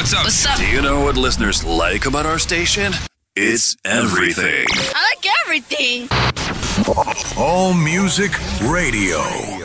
what's up? What's up? Do you know what listeners like about our station? It's everything. I like everything. All Music Radio.